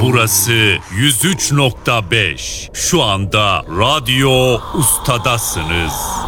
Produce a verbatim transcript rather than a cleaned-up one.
Burası yüz üç nokta beş. Şu anda Radyo Usta'dasınız.